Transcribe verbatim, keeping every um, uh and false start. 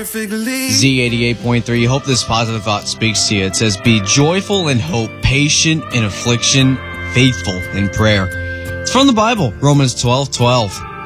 perfectly. Z eighty-eight point three. Hope this positive thought speaks to you. It says, be joyful in hope, patient in affliction, faithful in prayer. It's from the Bible, Romans twelve twelve.